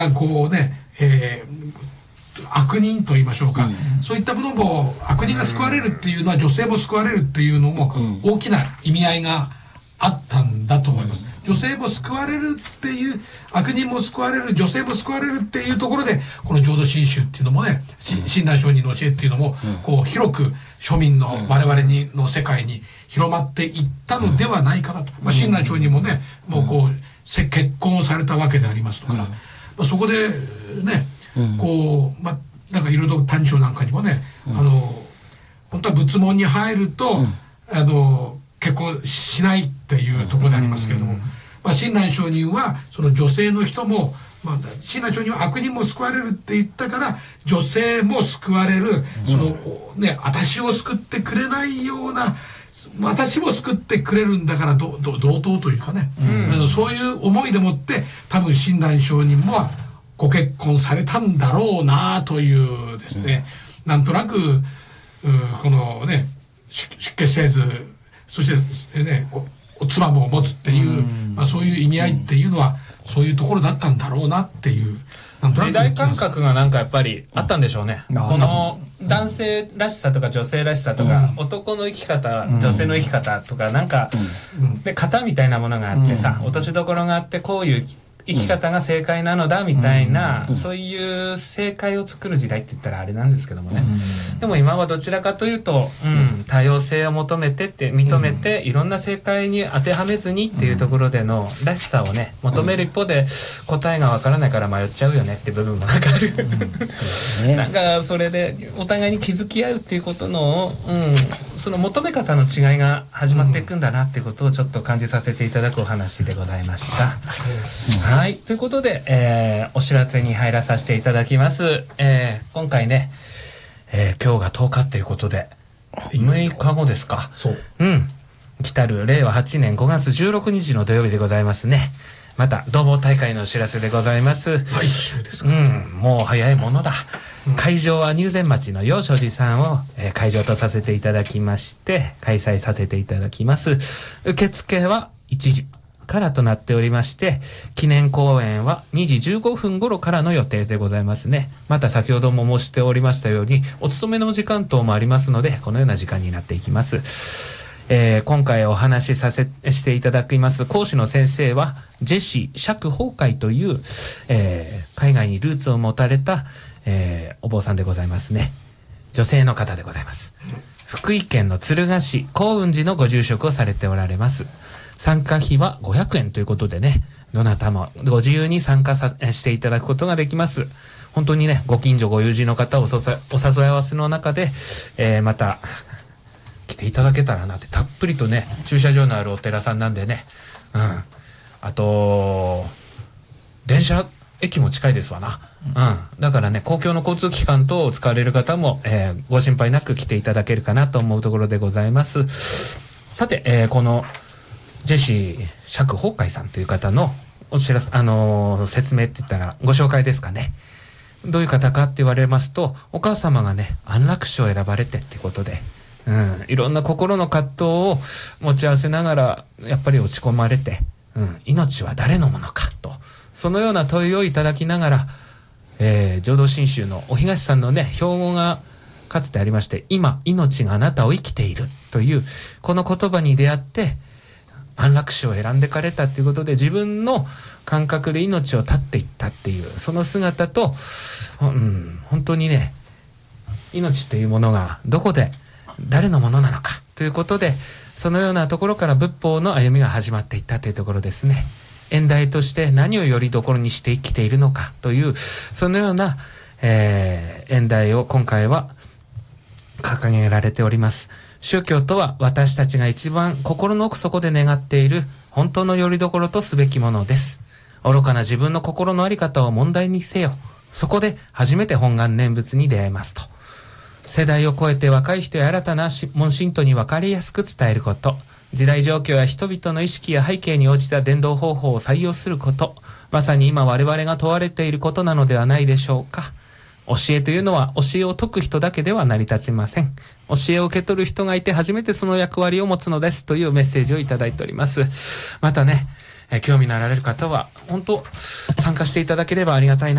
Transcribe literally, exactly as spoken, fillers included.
こうね、えー、悪人と言いましょうか、うん、そういったものも悪人が救われるっていうのは女性も救われるっていうのも大きな意味合いがあったんだと思います。女性も救われるっていう、悪人も救われる、女性も救われるっていうところで、この浄土真宗っていうのもね、親鸞上人の教えっていうのも、こう広く庶民の我々にの世界に広まっていったのではないかなと。まあ、親鸞上人もね、もうこう結婚されたわけでありますから、まあ、そこでね、こうまあなんかいろいろ短調なんかにもね、あの本当は仏門に入ると、あの結婚しないっていうところでありますけれども、まあ、親鸞上人はその女性の人も、まあ、親鸞上人は悪人も救われるって言ったから女性も救われる、そのね、私を救ってくれないような、私も救ってくれるんだからどど同等というかね、うん、そういう思いでもって多分親鸞上人もご結婚されたんだろうなというですね、うん、なんとなくこのね出家せず、そしてね お, お妻も持つっていう、うんまあ、そういう意味合いっていうのは、うん、そういうところだったんだろうなっていう時代感覚がなんかやっぱりあったんでしょうね、うん、この男性らしさとか女性らしさとか、うん、男の生き方、うん、女性の生き方とかなんか、うん、で型みたいなものがあってさ、うん、落としどころがあって、こういう生き方が正解なのだみたいな、うん、そういう正解を作る時代って言ったらあれなんですけどもね、うん、でも今はどちらかというと、うん、多様性を求めてって認めて、うん、いろんな正解に当てはめずにっていうところでのらしさをね求める一方で、答えがわからないから迷っちゃうよねって部分もなんかある、うんね、なんかそれでお互いに気づき合うっていうことの、うん、その求め方の違いが始まっていくんだなっていうことをちょっと感じさせていただくお話でございました、うんはい、ということで、えー、お知らせに入らさせていただきます、えー、今回ね、えー、今日がとおかっていうことでむいかごですか。 そう、 うん、来たるれいわはちねんごがつじゅうろくにちの土曜日でございますね。また同房大会のお知らせでございます。 来週ですか、 うん、もう早いものだ、うん、会場は入善町の陽所寺さんを、えー、会場とさせていただきまして開催させていただきます。受付はいちじからとなっておりまして、記念公演はにじじゅうごふん頃からの予定でございますね。また先ほども申しておりましたようにお勤めの時間等もありますので、このような時間になっていきます。えー、今回お話しさせしていただきます講師の先生はジェシー釈法会という、えー、海外にルーツを持たれた、えー、お坊さんでございますね。女性の方でございます。福井県の敦賀市興雲寺のご住職をされておられます。参加費はごひゃくえんということでね、どなたもご自由に参加さしていただくことができます。本当にね、ご近所ご友人の方をお誘い合わせの中で、えー、また来ていただけたらなって、たっぷりとね駐車場のあるお寺さんなんでね、うん、あと電車駅も近いですわな、うん、だからね公共の交通機関等を使われる方も、えー、ご心配なく来ていただけるかなと思うところでございます。さて、えー、このジェシー釈法会さんという方のお知らせ、あのー、説明って言ったらご紹介ですかね。どういう方かって言われますと、お母様がね安楽死を選ばれてってことで、うん、いろんな心の葛藤を持ち合わせながらやっぱり落ち込まれて、うん、命は誰のものかと、そのような問いをいただきながら、えー、浄土真宗のお東さんのね標語がかつてありまして、今命があなたを生きているというこの言葉に出会って安楽死を選んでかれたということで、自分の感覚で命を絶っていったっていうその姿と、うん、本当にね命というものがどこで誰のものなのかということで、そのようなところから仏法の歩みが始まっていったというところですね。演題として何をよりどころにして生きているのかというそのような、えー、演題を今回は掲げられております。宗教とは私たちが一番心の奥底で願っている本当の拠り所とすべきものです。愚かな自分の心の在り方を問題にせよ。そこで初めて本願念仏に出会えますと。世代を超えて若い人や新たな問信徒に分かりやすく伝えること。時代状況や人々の意識や背景に応じた伝道方法を採用すること。まさに今我々が問われていることなのではないでしょうか。教えというのは教えを説く人だけでは成り立ちません。教えを受け取る人がいて初めてその役割を持つのですというメッセージをいただいております。またね、え興味のあられる方は本当参加していただければありがたいな